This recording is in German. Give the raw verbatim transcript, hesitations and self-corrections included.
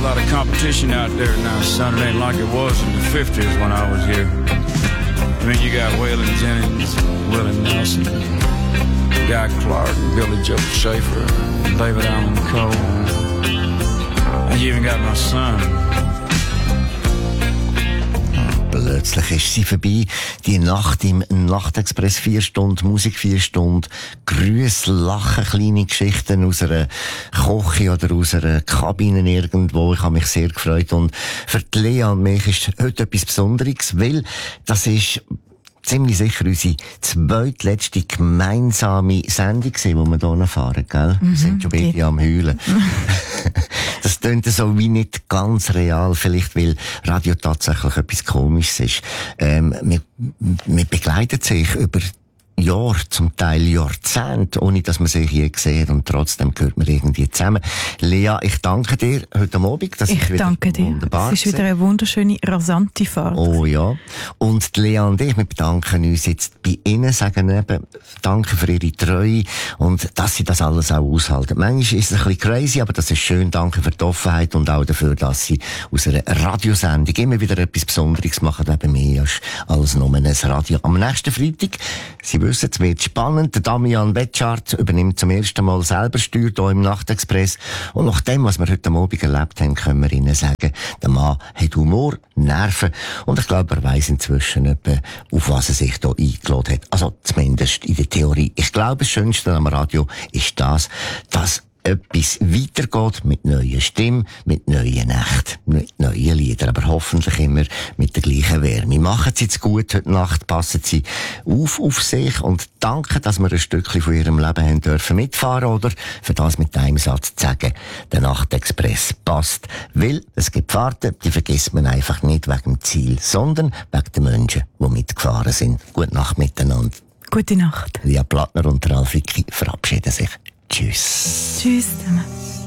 lot of competition out there now, son. It ain't like it was in the fifties when I was here. I mean, you got Waylon Jennings, Willie Nelson, Guy Clark, Billy Joe Schaefer, David Allen Coe. And you even got my son. Plötzlich ist sie vorbei. Die Nacht im Nachtexpress, vier Stunden Musik, vier Stunden Grüße, Lachen, kleine Geschichten aus einer Küche oder aus einer Kabine irgendwo. Ich habe mich sehr gefreut. Und für die Lea und mich ist heute etwas Besonderes, weil das ist ziemlich sicher unsere zweitletzte gemeinsame Sendung gewesen, die wir hier fahren, gell? Mhm, wir sind schon beide am Heulen. Das tönt so wie nicht ganz real, vielleicht weil Radio tatsächlich etwas Komisches ist. Ähm, wir, wir begleiten sich über Jahre, zum Teil Jahrzehnte, ohne dass man sich je gesehen hat, und trotzdem gehört man irgendwie zusammen. Lea, ich danke dir heute Abend. Das ich ist wieder danke dir. Wunderbar. Es ist wieder eine wunderschöne, rasante Fahrt. Oh ja. Und die Lea und ich, wir bedanken uns jetzt bei Ihnen, sagen eben, danke für Ihre Treue und dass Sie das alles auch aushalten. Manchmal ist es ein bisschen crazy, aber das ist schön. Danke für die Offenheit und auch dafür, dass Sie aus einer Radiosendung immer wieder etwas Besonderes machen. Eben mehr als nur ein Radio. Am nächsten Freitag, Sie wissen, es wird spannend. Der Damian Betschart übernimmt zum ersten Mal selber Steuer hier im Nachtexpress. Und nach dem, was wir heute Abend erlebt haben, können wir Ihnen sagen, der Mann hat Humor, Nerven. Und ich glaube, er weiss inzwischen etwa, auf was er sich hier eingeladen hat. Also zumindest in der Theorie. Ich glaube, das Schönste am Radio ist das, dass etwas weitergeht mit neuen Stimmen, mit neuen Nächten, mit neuen Liedern, aber hoffentlich immer mit der gleichen Wärme. Machen Sie es gut heute Nacht, passen Sie auf auf sich und danke, dass wir ein Stückchen von Ihrem Leben haben dürfen mitfahren oder für das mit einem Satz zu sagen, der Nachtexpress passt. Weil es gibt Fahrten, die vergisst man einfach nicht wegen dem Ziel, sondern wegen den Menschen, die mitgefahren sind. Gute Nacht miteinander. Gute Nacht. Lia Plattner und Ralf Ricki verabschieden sich. Tschüss. Tschüss zusammen.